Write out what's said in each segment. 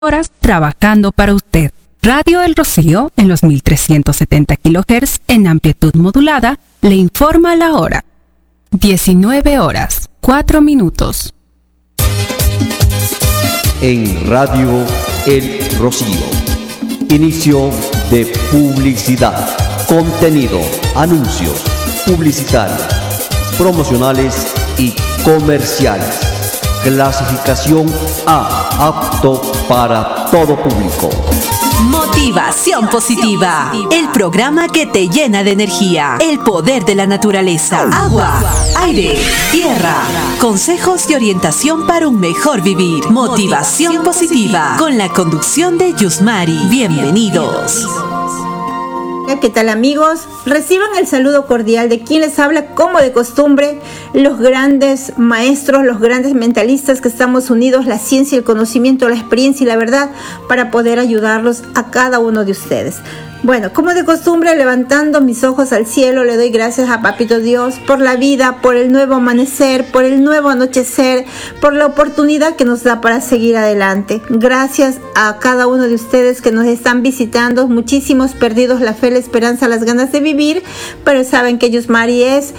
horas trabajando para usted. Radio El Rocío, en los 1370 kHz en amplitud modulada, le informa la hora. 19 horas, 4 minutos. En Radio El Rocío, inicio de publicidad, contenido, anuncios, publicitarios, promocionales y comerciales. Clasificación A, apto para todo público. Motivación Positiva, el programa que te llena de energía, el poder de la naturaleza, agua, aire, tierra, consejos y orientación para un mejor vivir. Motivación Positiva, con la conducción de Yusmari. Bienvenidos. ¿Qué tal, amigos? Reciban el saludo cordial de quien les habla, como de costumbre, los grandes maestros, los grandes mentalistas que estamos unidos, la ciencia, el conocimiento, la experiencia y la verdad, para poder ayudarlos a cada uno de ustedes. Bueno, como de costumbre, levantando mis ojos al cielo, le doy gracias a Papito Dios por la vida, por el nuevo amanecer, por el nuevo anochecer, por la oportunidad que nos da para seguir adelante. Gracias a cada uno de ustedes que nos están visitando, muchísimos perdidos la fe, la esperanza, las ganas de vivir, pero saben que Yusmari es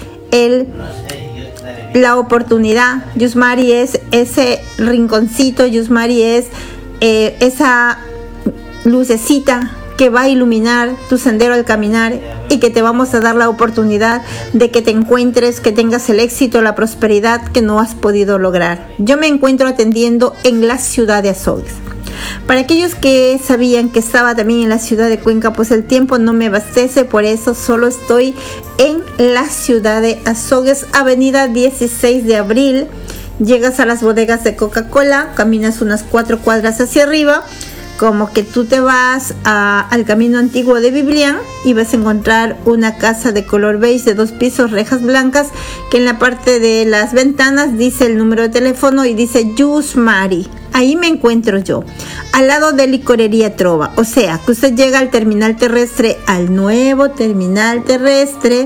la oportunidad. Yusmari es ese rinconcito, Yusmari es esa lucecita que va a iluminar tu sendero al caminar y que te vamos a dar la oportunidad de que te encuentres, que tengas el éxito, la prosperidad que no has podido lograr. Yo me encuentro atendiendo en la ciudad de Azogues. Para aquellos que sabían que estaba también en la ciudad de Cuenca, pues el tiempo no me abastece, por eso solo estoy en la ciudad de Azogues, avenida 16 de abril. Llegas a las bodegas de Coca-Cola, caminas unas 4 cuadras hacia arriba, como que tú te vas al camino antiguo de Biblián y vas a encontrar una casa de color beige de 2 pisos, rejas blancas, que en la parte de las ventanas dice el número de teléfono y dice Yusmari. Ahí me encuentro yo, al lado de Licorería Trova. O sea, que usted llega al terminal terrestre, al nuevo terminal terrestre,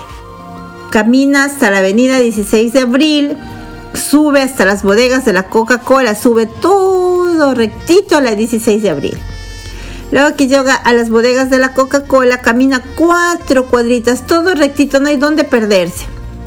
camina hasta la avenida 16 de abril, sube hasta las bodegas de la Coca-Cola, sube todo rectito a la 16 de abril. Luego que llega a las bodegas de la Coca-Cola, camina 4 cuadritas, todo rectito, no hay dónde perderse.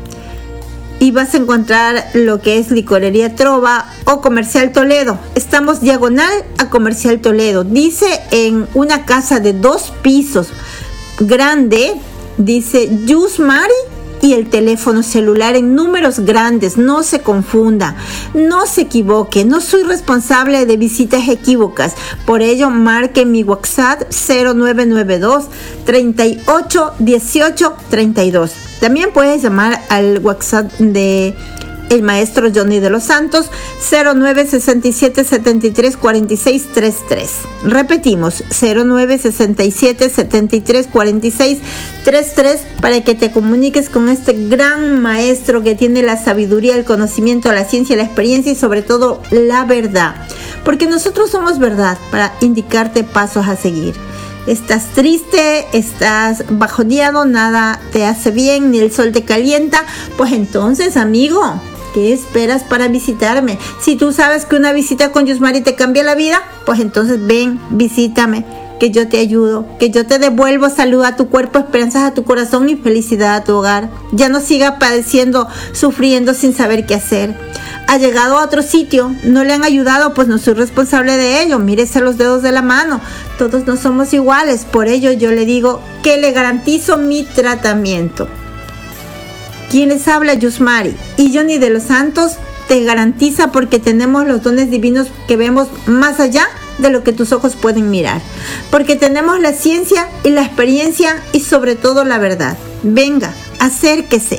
Y vas a encontrar lo que es Licorería Trova o Comercial Toledo. Estamos diagonal a Comercial Toledo. Dice en una casa de 2 pisos grande, dice Yusmari, y el teléfono celular en números grandes. No se confunda, no se equivoque, no soy responsable de visitas equívocas. Por ello, marque mi WhatsApp 0992 38 18 32. También puedes llamar al WhatsApp de el maestro Johnny de los Santos 0967 73 46 33. Repetimos, 0967 73 46 33, para que te comuniques con este gran maestro que tiene la sabiduría, el conocimiento, la ciencia, la experiencia y sobre todo la verdad. Porque nosotros somos verdad para indicarte pasos a seguir. Estás triste, estás bajoneado, nada te hace bien, ni el sol te calienta, pues entonces, amigo, ¿qué esperas para visitarme? Si tú sabes que una visita con Yusmari te cambia la vida, pues entonces ven, visítame, que yo te ayudo, que yo te devuelvo salud a tu cuerpo, esperanzas a tu corazón y felicidad a tu hogar. Ya no siga padeciendo, sufriendo sin saber qué hacer. Ha llegado a otro sitio, no le han ayudado, pues no soy responsable de ello. Mírese los dedos de la mano, todos no somos iguales. Por ello yo le digo que le garantizo mi tratamiento. Quien les habla, Yusmari, y Johnny de los Santos te garantiza, porque tenemos los dones divinos que vemos más allá de lo que tus ojos pueden mirar, porque tenemos la ciencia y la experiencia y sobre todo la verdad. Venga, acérquese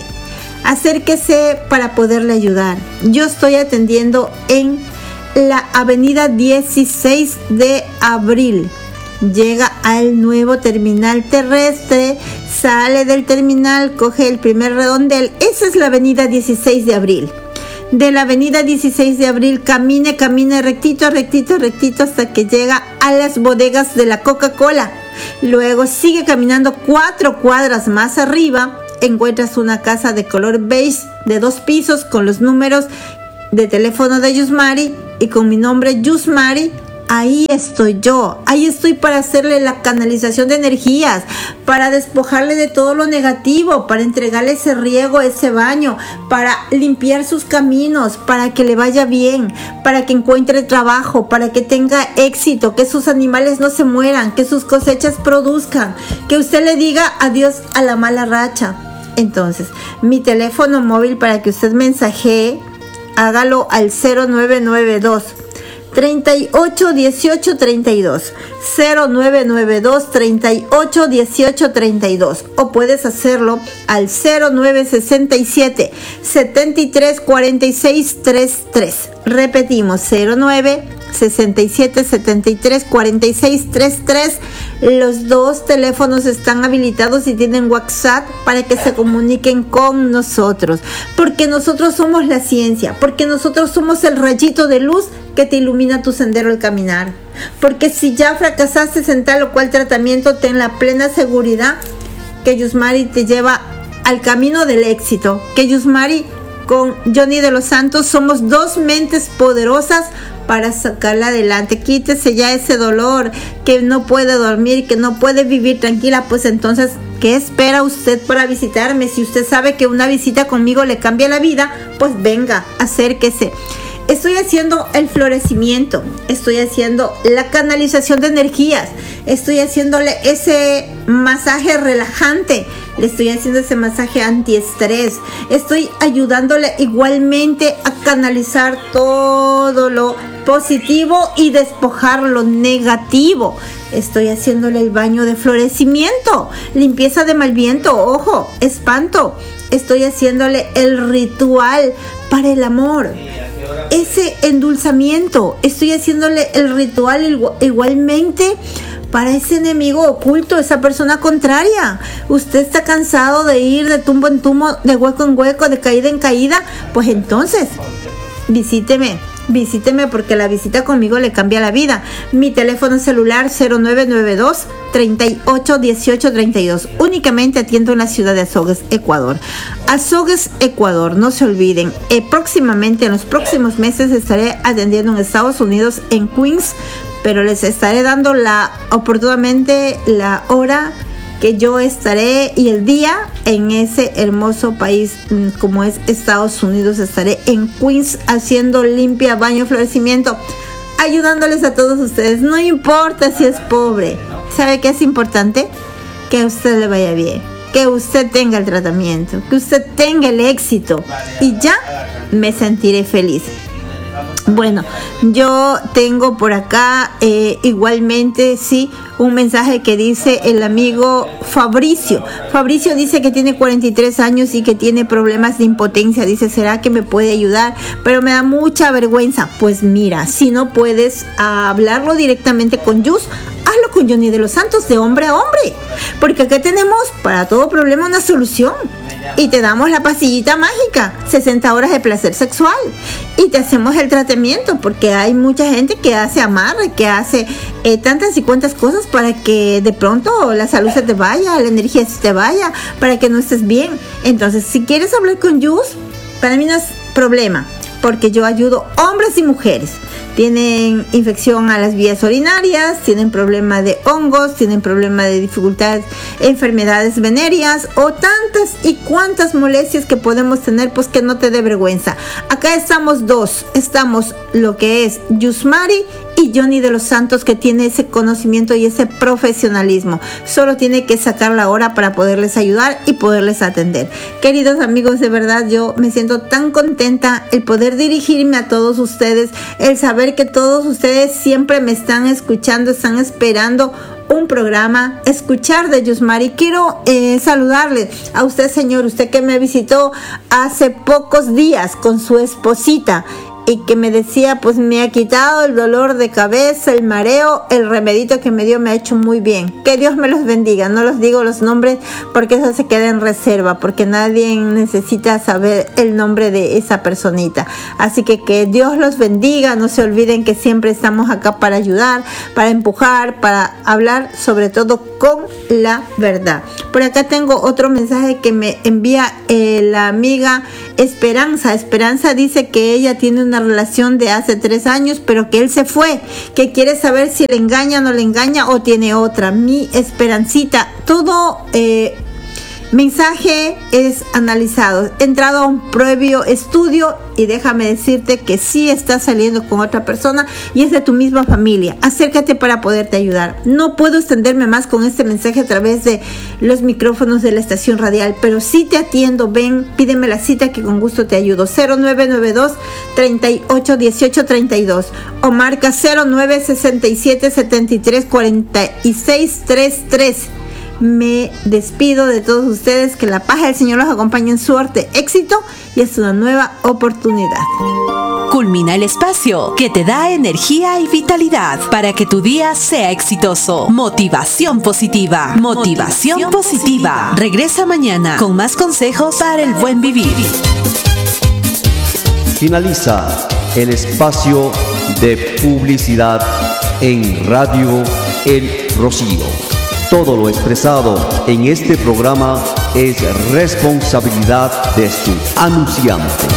para poderle ayudar. Yo estoy atendiendo en la avenida 16 de abril. Llega al nuevo terminal terrestre, sale del terminal, coge el primer redondel. Esa es la avenida 16 de abril. De la avenida 16 de abril camine rectito hasta que llega a las bodegas de la Coca-Cola. Luego sigue caminando 4 cuadras más arriba, encuentras una casa de color beige de 2 pisos con los números de teléfono de Yusmari y con mi nombre Yusmari ahí estoy yo, ahí estoy para hacerle la canalización de energías, para despojarle de todo lo negativo, para entregarle ese riego, ese baño, para limpiar sus caminos, para que le vaya bien, para que encuentre trabajo, para que tenga éxito, que sus animales no se mueran, que sus cosechas produzcan, que usted le diga adiós a la mala racha. Entonces, mi teléfono móvil para que usted mensajee, hágalo al 0992 38 18 32 0992 38 18 32, o puedes hacerlo al 0967 73 46 33. Repetimos, 0967 73 46 33. Los dos teléfonos están habilitados y tienen WhatsApp para que se comuniquen con nosotros, porque nosotros somos la ciencia, porque nosotros somos el rayito de luz que te ilumina tu sendero al caminar. Porque si ya fracasaste en tal o cual tratamiento, ten la plena seguridad que Yusmari te lleva al camino del éxito, que Yusmari con Johnny de los Santos somos dos mentes poderosas para sacarla adelante. Quítese ya ese dolor, que no puede dormir, que no puede vivir tranquila. Pues entonces, ¿qué espera usted para visitarme? Si usted sabe que una visita conmigo le cambia la vida, pues venga, acérquese. Estoy haciendo el florecimiento, estoy haciendo la canalización de energías, estoy haciéndole ese masaje relajante, le estoy haciendo ese masaje antiestrés, estoy ayudándole igualmente a canalizar todo lo positivo y despojar lo negativo. Estoy haciéndole el baño de florecimiento, limpieza de mal viento, ojo, espanto. Estoy haciéndole el ritual para el amor, ese endulzamiento. Estoy haciéndole el ritual igualmente para ese enemigo oculto, esa persona contraria. Usted está cansado de ir de tumbo en tumbo, de hueco en hueco, de caída en caída. Pues entonces, visíteme, porque la visita conmigo le cambia la vida. Mi teléfono celular 0992 38 18 32. Únicamente atiendo en la ciudad de Azogues, Ecuador. Azogues, Ecuador, no se olviden. Próximamente, en los próximos meses, estaré atendiendo en Estados Unidos, en Queens, pero les estaré dando oportunamente la hora que yo estaré y el día en ese hermoso país como es Estados Unidos. Estaré en Queens haciendo limpia, baño, florecimiento, ayudándoles a todos ustedes. No importa si es pobre. ¿Sabe qué es importante? Que a usted le vaya bien, que usted tenga el tratamiento, que usted tenga el éxito, y ya me sentiré feliz. Bueno, yo tengo por acá igualmente, sí, un mensaje que dice el amigo Fabricio. Fabricio dice que tiene 43 años y que tiene problemas de impotencia. Dice, ¿será que me puede ayudar? Pero me da mucha vergüenza. Pues mira, si no puedes hablarlo directamente con Yus, hazlo con Johnny de los Santos, de hombre a hombre. Porque acá tenemos para todo problema una solución. Y te damos la pastillita mágica, 60 horas de placer sexual, y te hacemos el tratamiento, porque hay mucha gente que hace amarre, que hace tantas y cuantas cosas para que de pronto la salud se te vaya, la energía se te vaya, para que no estés bien. Entonces, si quieres hablar con Yus, para mí no es problema, porque yo ayudo hombres y mujeres. Tienen infección a las vías urinarias, tienen problema de hongos, tienen problema de dificultades, enfermedades venéreas o tantas y cuantas molestias que podemos tener, pues que no te dé vergüenza. Acá estamos dos, estamos lo que es Yusmari y Johnny de los Santos, que tiene ese conocimiento y ese profesionalismo. Solo tiene que sacar la hora para poderles ayudar y poderles atender. Queridos amigos, de verdad yo me siento tan contenta el poder dirigirme a todos ustedes, el saber que todos ustedes siempre me están escuchando, están esperando un programa, escuchar de Yusmari. Quiero saludarle a usted, señor, usted que me visitó hace pocos días con su esposita y que me decía, pues me ha quitado el dolor de cabeza, el mareo, el remedito que me dio me ha hecho muy bien. Que Dios me los bendiga. No los digo los nombres porque eso se queda en reserva, porque nadie necesita saber el nombre de esa personita. Así que Dios los bendiga. No se olviden que siempre estamos acá para ayudar, para empujar, para hablar sobre todo con la verdad. Por acá tengo otro mensaje que me envía la amiga Esperanza. Esperanza dice que ella tiene una una relación de hace 3 años, pero que él se fue, que quiere saber si le engaña o no le engaña o tiene otra. Mi Esperancita, todo mensaje es analizado, he entrado a un previo estudio y déjame decirte que sí estás saliendo con otra persona y es de tu misma familia. Acércate para poderte ayudar. No puedo extenderme más con este mensaje a través de los micrófonos de la estación radial, pero sí te atiendo. Ven, pídeme la cita que con gusto te ayudo. 0992 38 18 32 o marca 0967 73 46 33. Me despido de todos ustedes, que la paz del Señor los acompañe en suerte, éxito y es una nueva oportunidad. Culmina el espacio que te da energía y vitalidad para que tu día sea exitoso. Motivación positiva. Motivación positiva. Regresa mañana con más consejos para el buen vivir. Finaliza el espacio de publicidad en Radio El Rocío. Todo lo expresado en este programa es responsabilidad de su anunciante.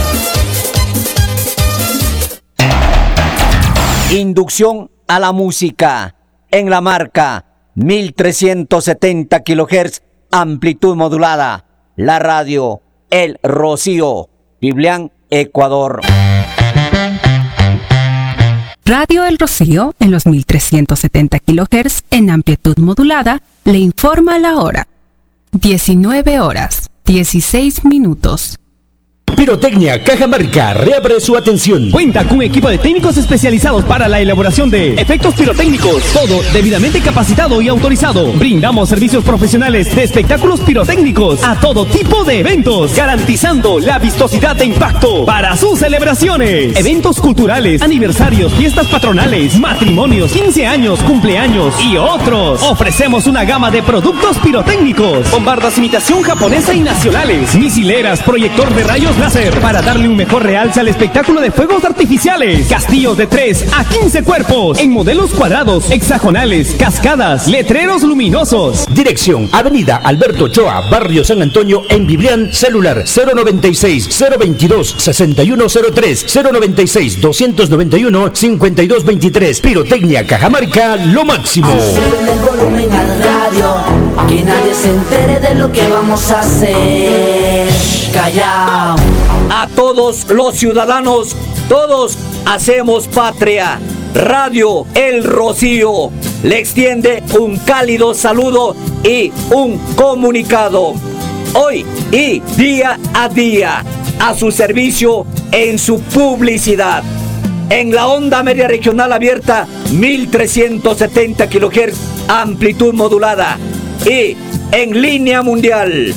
Inducción a la música en la marca 1370 kHz, amplitud modulada. La radio El Rocío, Biblián, Ecuador. Radio El Rocío, en los 1370 kHz en amplitud modulada, le informa la hora. 19 horas, 16 minutos. Pirotecnia Cajamarca reabre su atención. Cuenta con un equipo de técnicos especializados para la elaboración de efectos pirotécnicos. Todo debidamente capacitado y autorizado. Brindamos servicios profesionales de espectáculos pirotécnicos a todo tipo de eventos, garantizando la vistosidad de impacto para sus celebraciones. Eventos culturales, aniversarios, fiestas patronales, matrimonios, 15 años, cumpleaños y otros. Ofrecemos una gama de productos pirotécnicos, bombardas imitación japonesa y nacionales, misileras, proyector de rayos láser para darle un mejor realce al espectáculo de fuegos artificiales, castillos de 3 a 15 cuerpos en modelos cuadrados, hexagonales, cascadas, letreros luminosos. Dirección: Avenida Alberto Ochoa, Barrio San Antonio, en Biblián. Celular 096-022-6103, 096-291-5223. Pirotecnia Cajamarca, lo máximo. Súbele el volumen al radio, que nadie se entere de lo que vamos a hacer. Callao. A todos los ciudadanos, todos hacemos patria. Radio El Rocío le extiende un cálido saludo y un comunicado. Hoy y día a día, a su servicio en su publicidad. En la onda media regional abierta, 1370 kHz, amplitud modulada. Y en línea mundial,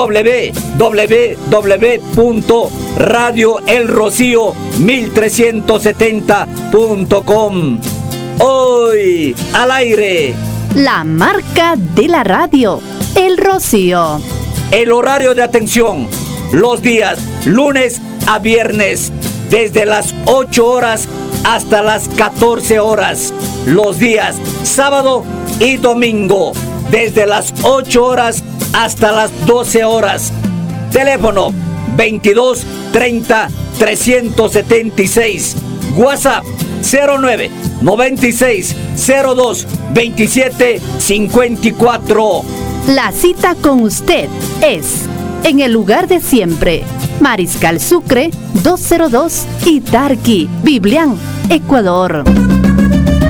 www.radioelrocío1370.com. Hoy al aire, la marca de la radio, El Rocío. el horario de atención, los días lunes a viernes, desde las 8 horas hasta las 14 horas. Los días sábado y domingo, desde las 8 horas hasta las 12 horas. Teléfono 22 30 376. WhatsApp 09 96 02 27 54. La cita con usted es en el lugar de siempre. Mariscal Sucre 202 y Tarqui, Biblián, Ecuador.